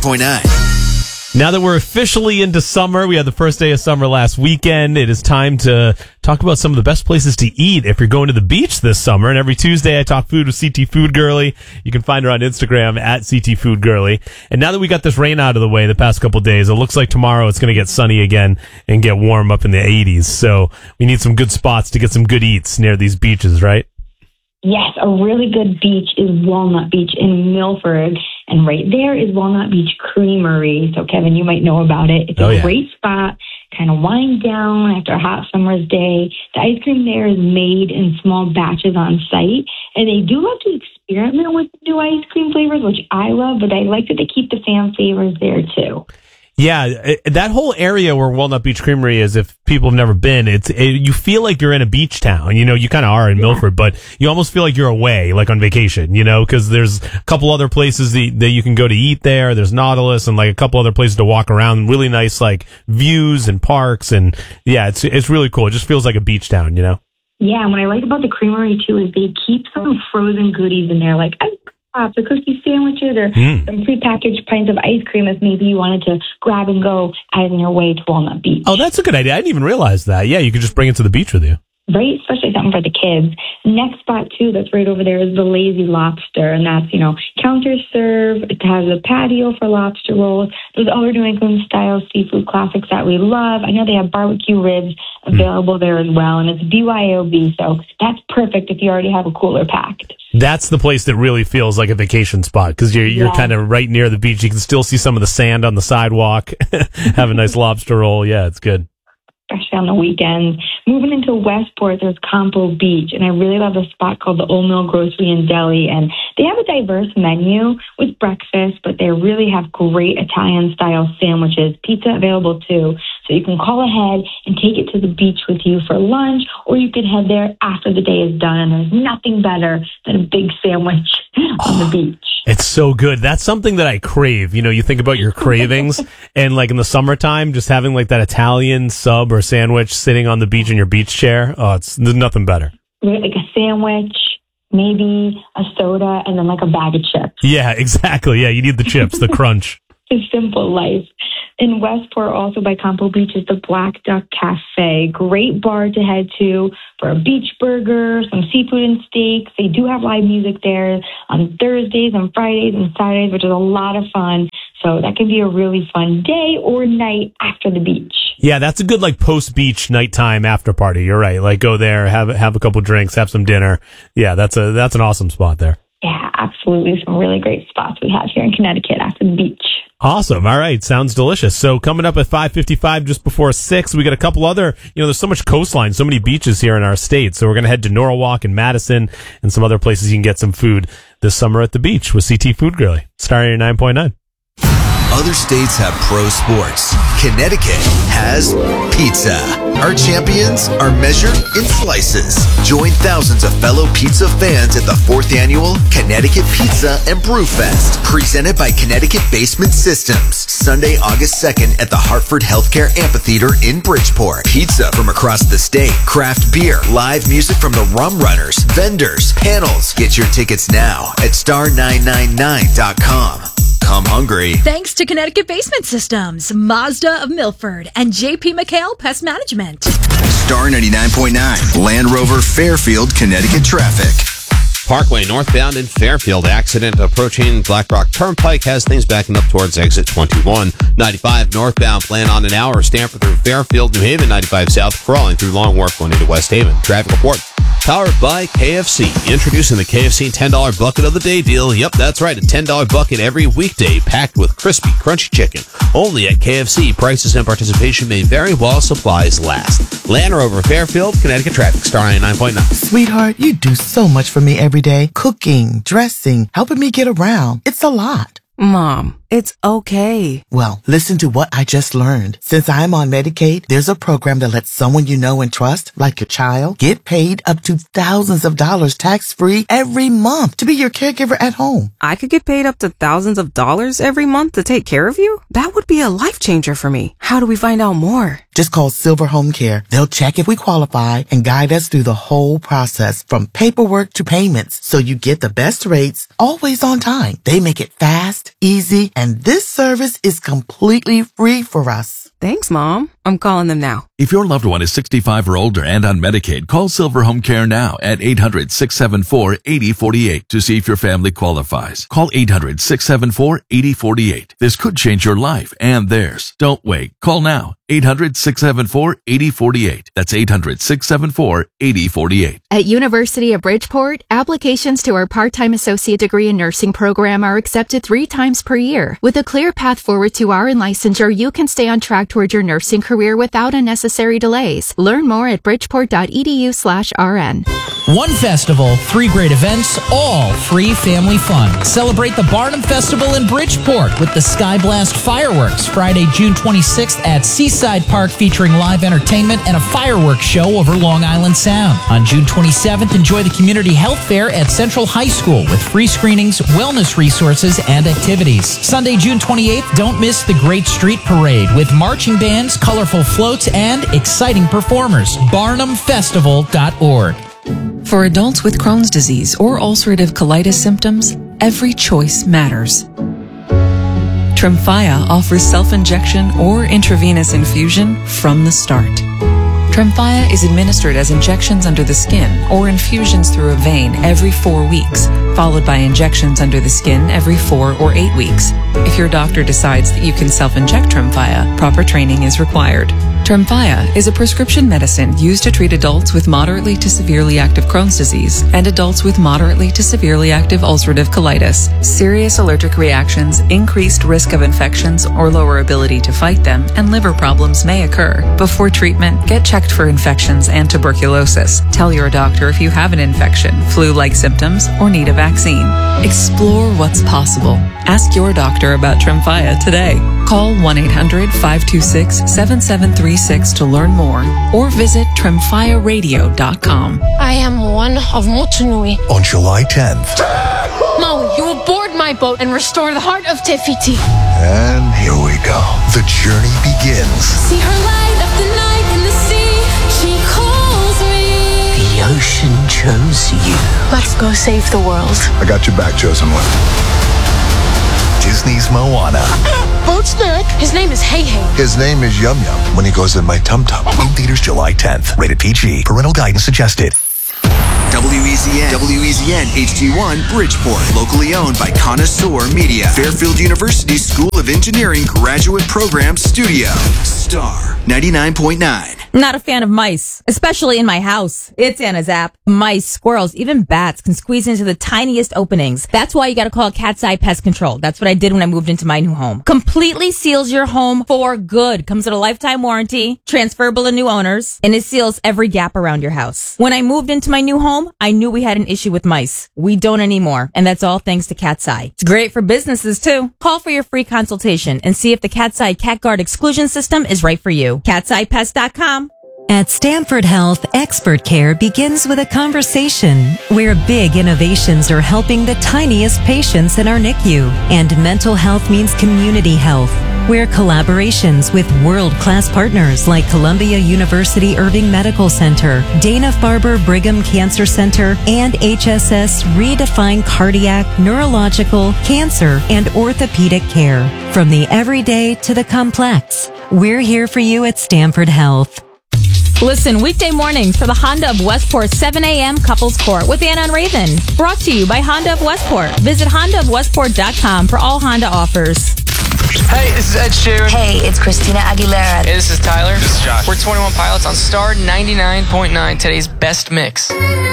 99.9. Now that we're officially into summer, we had the first day of summer last weekend. It is time to talk about some of the best places to eat if you're going to the beach this summer. And every Tuesday, I talk food with CT Food Girly. You can find her on Instagram at CT Food Girly. And now that we got this rain out of the way the past couple of days, it looks like tomorrow it's going to get sunny again and get warm up in the 80s. So we need some good spots to get some good eats near these beaches, right? Yes, a really good beach is Walnut Beach in Milford. And right there is Walnut Beach Creamery. So, Kevin, you might know about it. It's a great spot, kind of wind down after a hot summer's day. The ice cream there is made in small batches on site. And they do love to experiment with new ice cream flavors, which I love, but I like that they keep the fan flavors there, too. Yeah, that whole area where Walnut Beach Creamery is, if people have never been, you feel like you're in a beach town. You know, you kind of are in Milford, but you almost feel like you're away, like on vacation, you know, because there's a couple other places that you can go to eat there. There's Nautilus and like a couple other places to walk around. Really nice, like, views and parks. And yeah, it's really cool. It just feels like a beach town, you know? Yeah, and what I like about the creamery, too, is they keep some frozen goodies in there, like the cookie sandwiches or some prepackaged pints of ice cream if maybe you wanted to grab and go as on your way to Walnut Beach. Oh, that's a good idea. I didn't even realize that. Yeah, you could just bring it to the beach with you. Right, especially something for the kids. Next spot, too, that's right over there is the Lazy Lobster, and that's, counter serve. It has a patio for lobster rolls. Those other New England-style seafood classics that we love. I know they have barbecue ribs available there as well, and it's BYOB, so that's perfect if you already have a cooler packed. That's the place that really feels like a vacation spot because you're kind of right near the beach. You can still see some of the sand on the sidewalk. Have a nice lobster roll. Yeah, it's good. Especially on the weekends. Moving into Westport, there's Campo Beach, and I really love a spot called the Old Mill Grocery and Deli, and they have a diverse menu with breakfast, but they really have great Italian-style sandwiches, pizza available too, so you can call ahead and take it to the beach with you for lunch, or you can head there after the day is done, and there's nothing better than a big sandwich on the beach. It's so good. That's something that I crave. You know, you think about your cravings and like in the summertime, just having like that Italian sub or sandwich sitting on the beach in your beach chair. Oh, there's nothing better. Like a sandwich, maybe a soda, and then like a bag of chips. Yeah, exactly. Yeah, you need the chips, the crunch. A simple life. In Westport, also by Campo Beach, is the Black Duck Cafe. Great bar to head to for a beach burger, some seafood and steaks. They do have live music there on Thursdays and Fridays and Saturdays, which is a lot of fun. So that can be a really fun day or night after the beach. Yeah, that's a good like post-beach nighttime after party. You're right. Like go there, have a couple drinks, have some dinner. Yeah, that's an awesome spot there. Yeah, absolutely. Some really great spots we have here in Connecticut after the beach. Awesome. All right. Sounds delicious. So coming up at 5:55, just before 6, we got a couple other, there's so much coastline, so many beaches here in our state. So we're going to head to Norwalk and Madison and some other places you can get some food this summer at the beach with CT Food Girly. Star 89.9. Other states have pro sports. Connecticut has pizza. Our champions are measured in slices. Join thousands of fellow pizza fans at the 4th annual Connecticut Pizza and Brew Fest, presented by Connecticut Basement Systems. Sunday, August 2nd at the Hartford Healthcare Amphitheater in Bridgeport. Pizza from across the state, craft beer, live music from the Rum Runners, vendors, panels. Get your tickets now at star999.com. Come hungry. Thanks to Connecticut Basement Systems, Mazda of Milford, and JP McHale Pest Management. Star 99.9, Land Rover Fairfield, Connecticut traffic. Parkway northbound in Fairfield. Accident approaching Black Rock Turnpike has things backing up towards exit 21. 95 northbound, plan on an hour. Stamford through Fairfield, New Haven. 95 south, crawling through Long Wharf going into West Haven. Traffic report powered by KFC. Introducing the KFC $10 bucket of the day deal. Yep, that's right. A $10 bucket every weekday packed with crispy, crunchy chicken. Only at KFC. Prices and participation may vary while supplies last. Land Rover Fairfield, Connecticut traffic. Star 99.9. Sweetheart, you do so much for me every day. Cooking, dressing, helping me get around. It's a lot. Mom, it's okay. Well, listen to what I just learned. Since I'm on Medicaid, there's a program that lets someone you know and trust, like your child, get paid up to thousands of dollars tax-free every month to be your caregiver at home. I could get paid up to thousands of dollars every month to take care of you? That would be a life changer for me. How do we find out more? Just call Silver Home Care. They'll check if we qualify and guide us through the whole process from paperwork to payments so you get the best rates always on time. They make it fast, easy, and And this service is completely free for us. Thanks, Mom. I'm calling them now. If your loved one is 65 or older and on Medicaid, call Silver Home Care now at 800-674-8048 to see if your family qualifies. Call 800-674-8048. This could change your life and theirs. Don't wait. Call now. 800-674-8048. That's 800-674-8048. At University of Bridgeport, applications to our part-time associate degree in nursing program are accepted 3 times per year. With a clear path forward to RN licensure, you can stay on track toward your nursing career without unnecessary delays. Learn more at bridgeport.edu/RN. One festival, 3 great events, all free family fun. Celebrate the Barnum Festival in Bridgeport with the Sky Blast Fireworks Friday, June 26th at Seaside Park, featuring live entertainment and a fireworks show over Long Island Sound. On June 27th, enjoy the Community Health Fair at Central High School with free screenings, wellness resources, and activities. Sunday, June 28th, don't miss the Great Street Parade with marching bands, colorful floats, and exciting performers. BarnumFestival.org. For adults with Crohn's disease or ulcerative colitis symptoms, every choice matters. Tremfya offers self-injection or intravenous infusion from the start. Tremfya is administered as injections under the skin or infusions through a vein every 4 weeks, followed by injections under the skin every 4 or 8 weeks. If your doctor decides that you can self-inject Tremfya, proper training is required. Tremfya is a prescription medicine used to treat adults with moderately to severely active Crohn's disease and adults with moderately to severely active ulcerative colitis. Serious allergic reactions, increased risk of infections or lower ability to fight them, and liver problems may occur. Before treatment, get checked for infections and tuberculosis. Tell your doctor if you have an infection, flu-like symptoms, or need a vaccine. Explore what's possible. Ask your doctor about Tremfya today. Call 1-800-526-7736 to learn more or visit tremfyaradio.com. I am one of Motunui. On July 10th. Maui, you will board my boat and restore the heart of Te Fiti. And here we go. The journey begins. See her light up the night in the sea. She calls me. The ocean chose you. Let's go save the world. I got your back, chosen one. Disney's Moana. Boat's neck. His name is Hey Hey. His name is Yum Yum when he goes in my tum tum. In theaters July 10th. Rated PG. Parental guidance suggested. WEZN HD1 Bridgeport. Locally owned by Connoisseur Media. Fairfield University School of Engineering Graduate Program Studio. Star 99.9. Not a fan of mice, especially in my house. It's Anna's app. Mice, squirrels, even bats can squeeze into the tiniest openings. That's why you gotta call Cat's Eye Pest Control. That's what I did when I moved into my new home. Completely seals your home for good. Comes with a lifetime warranty, transferable to new owners, and it seals every gap around your house. When I moved into my new home, I knew we had an issue with mice. We don't anymore, and that's all thanks to Cat's Eye. It's great for businesses too. Call for your free consultation and see if the Cat's Eye Cat Guard exclusion system is right for you. Cat'sEyePest.com. At Stanford Health, expert care begins with a conversation where big innovations are helping the tiniest patients in our NICU. And mental health means community health, where collaborations with world-class partners like Columbia University Irving Medical Center, Dana-Farber Brigham Cancer Center, and HSS redefine cardiac, neurological, cancer, and orthopedic care. From the everyday to the complex, we're here for you at Stanford Health. Listen, weekday mornings for the Honda of Westport 7 a.m. Couples Court with Anna and Raven. Brought to you by Honda of Westport. Visit HondaofWestport.com for all Honda offers. Hey, this is Ed Sheeran. Hey, it's Christina Aguilera. Hey, this is Tyler. This is Josh. We're 21 Pilots on Star 99.9, today's best mix.